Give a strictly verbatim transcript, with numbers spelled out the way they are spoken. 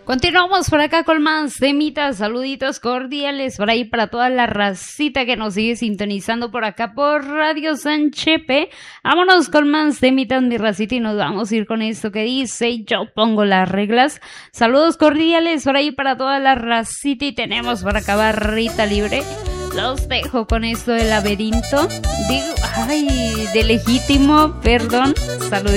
Continuamos por acá con más temitas, saluditos cordiales por ahí para toda la racita que nos sigue sintonizando por acá por Radio San Chepe. Vámonos con más temitas, mi racita, y nos vamos a ir con esto que dice Yo Pongo las Reglas. Saludos cordiales por ahí para toda la racita y tenemos por acá barrita libre. Los dejo con esto del laberinto. Digo, ay, de legítimo, perdón. Saluditos.